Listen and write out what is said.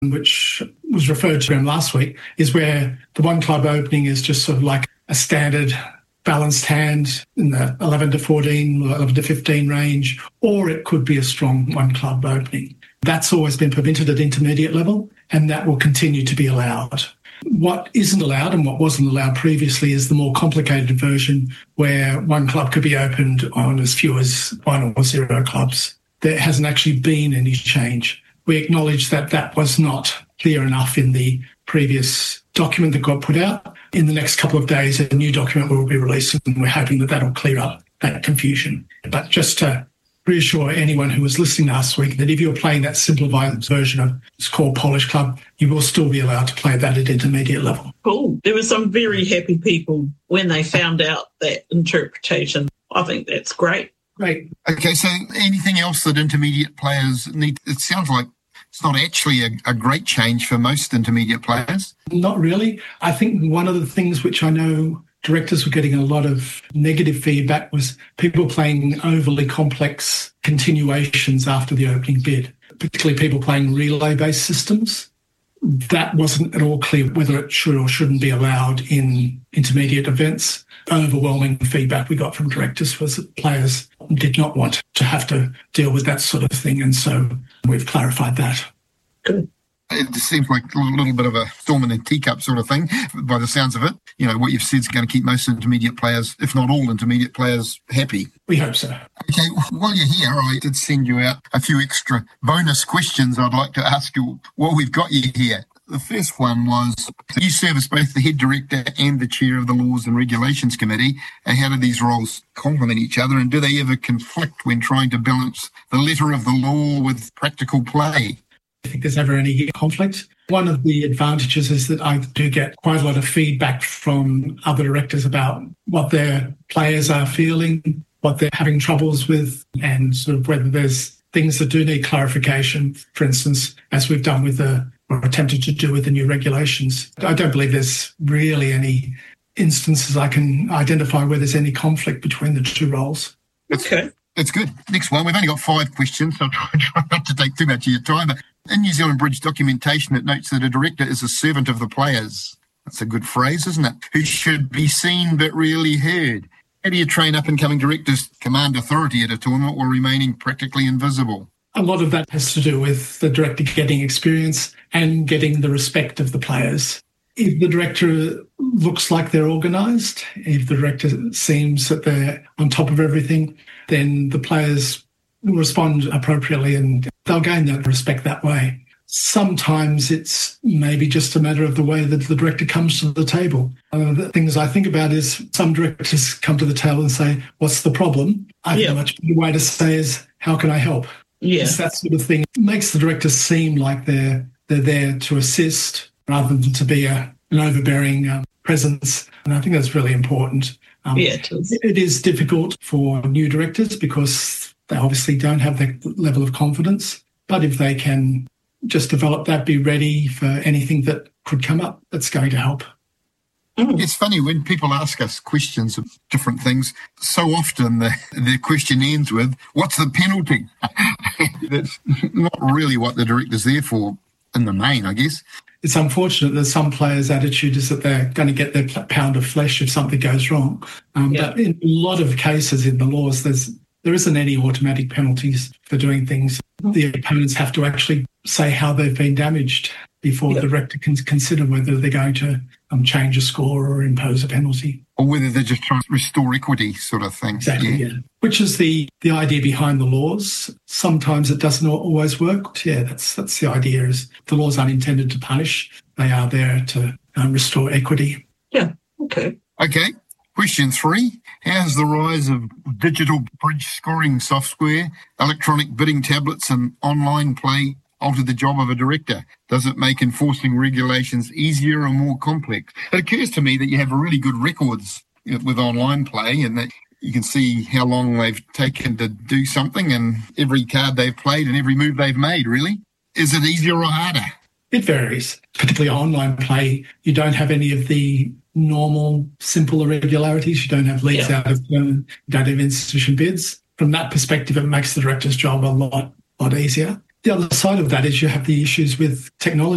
which was referred to last week, is where the one club opening is just sort of like a standard balanced hand in the 11 to 14 or 11 to 15 range, or it could be a strong one club opening. That's always been permitted at intermediate level, and that will continue to be allowed. What isn't allowed and what wasn't allowed previously is the more complicated version where one club could be opened on as few as 1 or 0 clubs. There hasn't actually been any change. We acknowledge that that was not clear enough in the previous document that got put out. In the next couple of days, a new document will be released, and we're hoping that that'll clear up that confusion. But just to reassure anyone who was listening last week that if you're playing that simplified version of it's called Polish Club, you will still be allowed to play that at intermediate level. Cool. There were some very happy people when they found out that interpretation. I think that's great. Great. Okay, so anything else that intermediate players need? It sounds like it's not actually a great change for most intermediate players. Not really. I think one of the things which I know directors were getting a lot of negative feedback was people playing overly complex continuations after the opening bid, particularly people playing relay-based systems. That wasn't at all clear whether it should or shouldn't be allowed in intermediate events. Overwhelming feedback we got from directors was that players did not want to have to deal with that sort of thing, and so we've clarified that. Good. It seems like a little bit of a storm in a teacup sort of thing by the sounds of it. You know, what you've said is going to keep most intermediate players, if not all intermediate players, happy. We hope so. Okay, while you're here, I did send you out a few extra bonus questions I'd like to ask you while we've got you here. The first one was, you serve as both the head director and the chair of the Laws and Regulations Committee. How do these roles complement each other, and do they ever conflict when trying to balance the letter of the law with practical play? I think there's never any conflict. One of the advantages is that I do get quite a lot of feedback from other directors about what their players are feeling, what they're having troubles with, and sort of whether there's things that do need clarification, for instance, as we've done with or attempted to do with the new regulations. I don't believe there's really any instances I can identify where there's any conflict between the two roles. Okay. That's good. Next one. We've only got 5 questions, so I'll try not to take too much of your time. But in New Zealand Bridge documentation, it notes that a director is a servant of the players. That's a good phrase, isn't it? Who should be seen but rarely heard. How do you train up-and-coming directors to command authority at a tournament while remaining practically invisible? A lot of that has to do with the director getting experience and getting the respect of the players. If the director looks like they're organised, if the director seems that they're on top of everything, then the players will respond appropriately and they'll gain that respect that way. Sometimes it's maybe just a matter of the way that the director comes to the table. The things I think about is some directors come to the table and say, what's the problem? I think a much better way to say is, how can I help? Yeah. It's that sort of thing. It makes the director seem like they're there to assist rather than to be an overbearing presence. And I think that's really important. It is difficult for new directors because they obviously don't have that level of confidence. But if they can just develop that, be ready for anything that could come up, that's going to help. It's funny when people ask us questions of different things, so often the question ends with, what's the penalty? That's not really what the director's there for in the main, I guess. It's unfortunate that some players' attitude is that they're going to get their pound of flesh if something goes wrong. But in a lot of cases in the laws, there isn't any automatic penalties for doing things. The opponents have to actually say how they've been damaged before the director can consider whether they're going to change a score or impose a penalty. Or whether they're just trying to restore equity sort of thing. Exactly, yeah. Which is the idea behind the laws. Sometimes it doesn't always work. Yeah, that's the idea, is the laws aren't intended to punish. They are there to restore equity. Yeah, okay. Okay. Question 3, how has the rise of digital bridge scoring software, electronic bidding tablets and online play altered the job of a director? Does it make enforcing regulations easier or more complex? It occurs to me that you have really good records with online play and that you can see how long they've taken to do something and every card they've played and every move they've made, really. Is it easier or harder? It varies. Particularly online play, you don't have any of the normal, simple irregularities. You don't have leads out of turn, you don't have insufficient bids. From that perspective, it makes the director's job a lot easier. The other side of that is you have the issues with technology.